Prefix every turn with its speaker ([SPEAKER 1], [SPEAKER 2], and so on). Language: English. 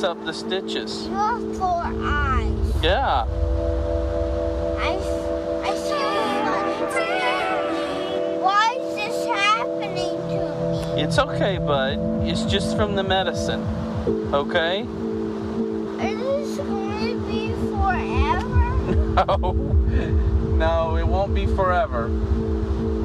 [SPEAKER 1] fix up the stitches.
[SPEAKER 2] You have 4 eyes.
[SPEAKER 1] Yeah.
[SPEAKER 2] I feel funny. Why is this happening to me?
[SPEAKER 1] It's okay, bud. It's just from the medicine. Okay?
[SPEAKER 2] Is this going to be forever?
[SPEAKER 1] No. No, it won't be forever.